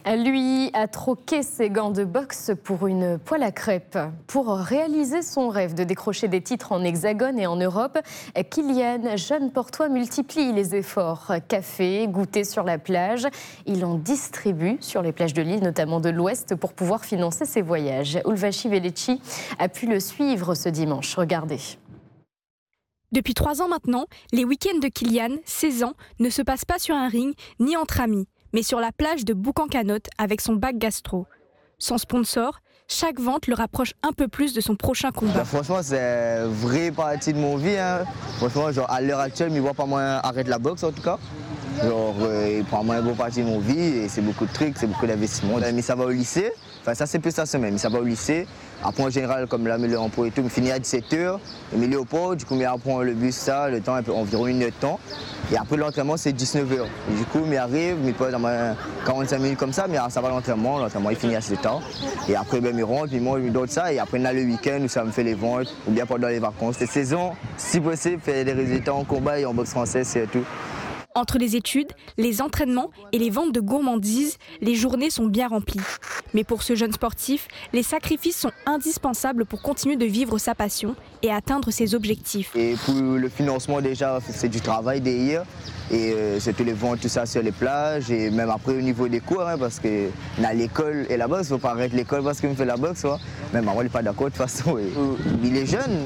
Lui a troqué ses gants de boxe pour une poêle à crêpes. Pour réaliser son rêve de décrocher des titres en Hexagone et en Europe, Kylian, jeune portois, multiplie les efforts. Café, goûter sur la plage. Il en distribue sur les plages de l'île, notamment de l'Ouest, pour pouvoir financer ses voyages. Ulvashi Veleci a pu le suivre ce dimanche. Regardez. Depuis 3 ans maintenant, les week-ends de Kylian, 16 ans, ne se passent pas sur un ring ni entre amis, mais sur la plage de Boucan-Canotte avec son bac gastro. Sans sponsor, chaque vente le rapproche un peu plus de son prochain combat. Franchement, c'est une vraie partie de mon vie. Franchement, genre, à l'heure actuelle, je ne vois pas moi arrêter la boxe en tout cas. Genre, il prend moins une bonne partie de mon vie et c'est beaucoup de trucs, c'est beaucoup d'investissements. Mais ça va au lycée, enfin ça c'est plus la semaine, mais ça va au lycée. Après en général, comme là, le emploi et tout, je finis à 17h, je me mets au port, du coup, je prends le bus, ça, le temps, environ 1 heure de temps. Et après l'entraînement, c'est 19h. Et du coup, j'arrive, je pose 45 minutes comme ça, mais ça va l'entraînement il finit à 7 ans. Et après, je rentre, puis moi, je donne ça, et après, on a le week-end où ça me fait les ventes, ou bien pendant les vacances. Cette saison, si possible, faire des résultats en combat et en boxe française, c'est tout. Entre les études, les entraînements et les ventes de gourmandises, les journées sont bien remplies. Mais pour ce jeune sportif, les sacrifices sont indispensables pour continuer de vivre sa passion et atteindre ses objectifs. Et pour le financement déjà, c'est du travail derrière. Et c'est tous les ventes, tout ça sur les plages et même après au niveau des cours, parce que dans l'école et la boxe, il ne faut pas arrêter l'école parce qu'il me fait la boxe. Même moi, il n'est pas d'accord de toute façon. Il est jeune.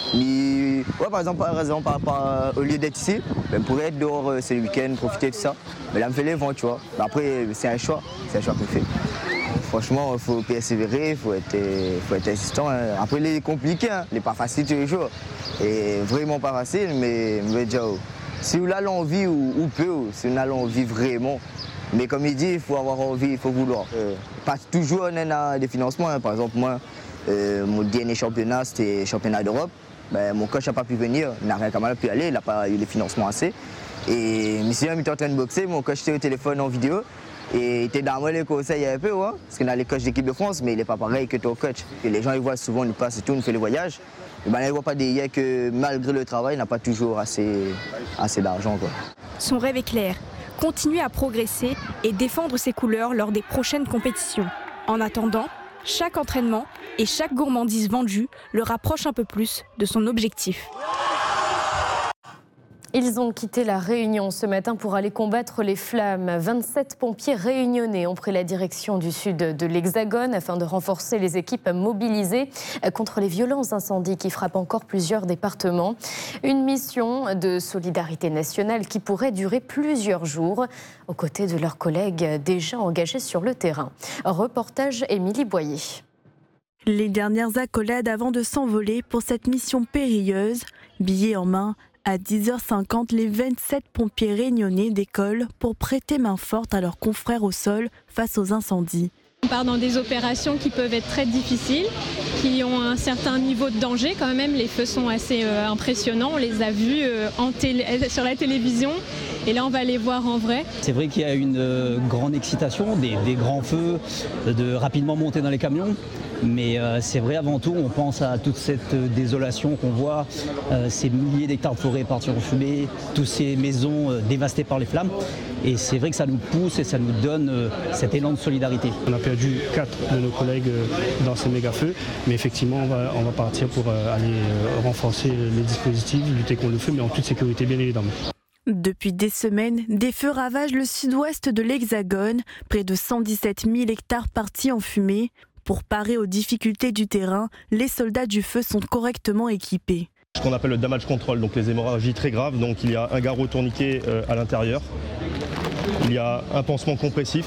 Par exemple, au lieu d'être ici, il pourrait être dehors ce week-end, profiter de ça. Mais là, il me fait les ventes, tu vois. Mais après, c'est un choix qu'il fait. Franchement, il faut persévérer, il faut être insistant. Après, il est compliqué, il n'est pas facile tous les jours. Et vraiment pas facile, mais déjà, si on a l'envie ou peu, si on a l'envie vraiment. Mais comme il dit, il faut avoir envie, il faut vouloir. Pas toujours on a des financements. Par exemple, moi, mon dernier championnat, c'était le championnat d'Europe. Mon coach n'a pas pu venir, il n'a rien qu'à mal pu aller, il n'a pas eu les financements assez. Et si il était en train de boxer, mon coach était au téléphone en vidéo. Et il était dans les conseils un peu, parce qu'on a les coachs d'équipe de France, mais il n'est pas pareil que ton coach. Et les gens ils voient souvent, nous passent et tout, nous fait les voyages. Et ils ne voient pas derrière que malgré le travail, il n'a pas toujours assez d'argent. Son rêve est clair, continuer à progresser et défendre ses couleurs lors des prochaines compétitions. En attendant, chaque entraînement et chaque gourmandise vendue le rapproche un peu plus de son objectif. Ils ont quitté la Réunion ce matin pour aller combattre les flammes. 27 pompiers réunionnais ont pris la direction du sud de l'Hexagone afin de renforcer les équipes mobilisées contre les violents incendies qui frappent encore plusieurs départements. Une mission de solidarité nationale qui pourrait durer plusieurs jours aux côtés de leurs collègues déjà engagés sur le terrain. Reportage Émilie Boyer. Les dernières accolades avant de s'envoler pour cette mission périlleuse, billets en main. À 10h50, les 27 pompiers réunionnais décollent pour prêter main forte à leurs confrères au sol face aux incendies. On part dans des opérations qui peuvent être très difficiles, qui ont un certain niveau de danger quand même. Les feux sont assez impressionnants, on les a vus sur la télévision et là on va les voir en vrai. C'est vrai qu'il y a une grande excitation, des grands feux, de rapidement monter dans les camions. Mais c'est vrai, avant tout, on pense à toute cette désolation qu'on voit, ces milliers d'hectares de forêt partis en fumée, toutes ces maisons dévastées par les flammes. Et c'est vrai que ça nous pousse et ça nous donne cet élan de solidarité. On a perdu 4 de nos collègues dans ces méga-feux, mais effectivement, on va partir pour aller renforcer les dispositifs, lutter contre le feu, mais en toute sécurité, bien évidemment. Depuis des semaines, des feux ravagent le sud-ouest de l'Hexagone, près de 117 000 hectares partis en fumée. Pour parer aux difficultés du terrain, les soldats du feu sont correctement équipés. Ce qu'on appelle le damage control, donc les hémorragies très graves. Donc il y a un garrot tourniquet à l'intérieur. Il y a un pansement compressif.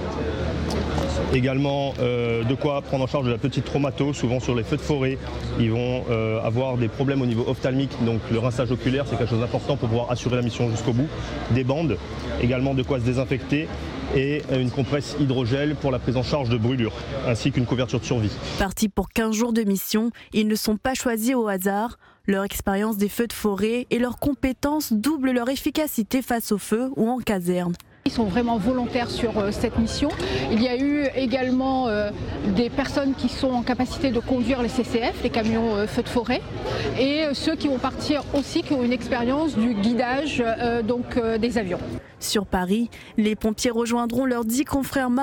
Également de quoi prendre en charge de la petite traumato, souvent sur les feux de forêt. Ils vont avoir des problèmes au niveau ophtalmique, donc le rinçage oculaire c'est quelque chose d'important pour pouvoir assurer la mission jusqu'au bout. Des bandes, également de quoi se désinfecter et une compresse hydrogel pour la prise en charge de brûlures, ainsi qu'une couverture de survie. Partis pour 15 jours de mission, ils ne sont pas choisis au hasard. Leur expérience des feux de forêt et leurs compétences doublent leur efficacité face au feu ou en caserne. Ils sont vraiment volontaires sur cette mission. Il y a eu également des personnes qui sont en capacité de conduire les CCF, les camions feux de forêt, et ceux qui vont partir aussi, qui ont une expérience du guidage des avions. Sur Paris, les pompiers rejoindront leurs 10 confrères